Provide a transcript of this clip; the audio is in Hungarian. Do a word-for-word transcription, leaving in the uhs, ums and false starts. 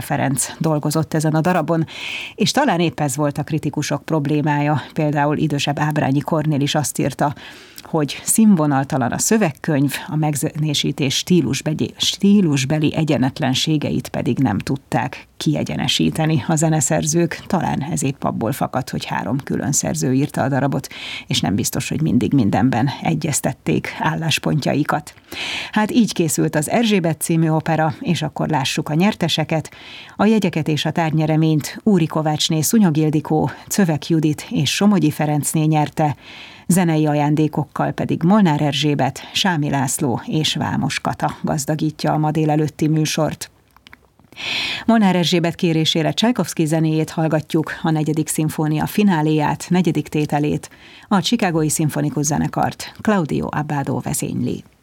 Ferenc dolgozott ezen a darabon, és talán épp ez volt a kritikusok problémája. Például idősebb Ábrányi Kornél is azt írta, hogy színvonaltalan a szövegkönyv, a megzenésítés stílusbeli, stílusbeli egyenetlenségeit pedig nem tudták kiegyenesíteni a zeneszerzők. Talán ez épp abból fakad, hogy három külön szerző írta a darabot, és nem biztos, hogy mindig mindenben egyeztették álláspontjaikat. Hát így készült az Erzsébet című opera, és akkor lássuk a nyerteseket. A jegyeket és a tárgynyereményt Úri Kovácsné, Szúnyog Ildikó, Czövek Judit és Somogyi Ferencné nyerte, zenei ajándékokkal pedig Molnár Erzsébet, Sámi László és Vámos Kata gazdagítja a ma délelőtti műsort. Molnár Erzsébet kérésére Csajkovszky zenéjét hallgatjuk, a negyedik szimfónia fináléját, negyedik tételét, a Chicagói Szimfonikus Zenekart Claudio Abbado vezényli.